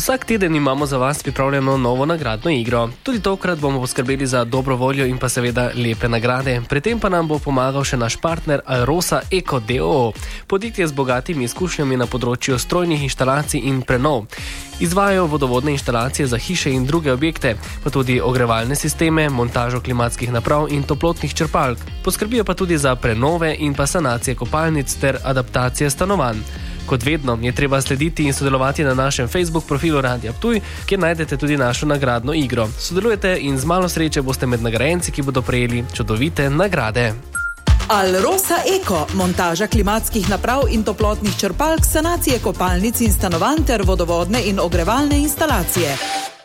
Vsak teden imamo za vas pripravljeno novo nagradno igro. Tudi tokrat bomo poskrbeli za dobro voljo in pa seveda lepe nagrade. Pri tem pa nam bo pomagal še naš partner Alrosa Eko d.o.o. Podjetje z bogatimi izkušnjami na področju strojnih inštalacij in prenov. Izvajajo vodovodne inštalacije za hiše in druge objekte, pa tudi ogrevalne sisteme, montažo klimatskih naprav in toplotnih črpalk. Poskrbijo pa tudi za prenove in pa sanacije kopalnic ter adaptacije stanovanj. Kot vedno je treba slediti in sodelovati na našem Facebook profilu Radia Ptuj, kjer najdete tudi našo nagradno igro. Sodelujete in z malo sreče boste med nagrajenci, ki bodo prejeli čudovite nagrade. Alrosa Eko, montaža klimatskih naprav in toplotnih črpalk, sanacije kopalnic in stanovanj ter vodovodne in ogrevalne instalacije.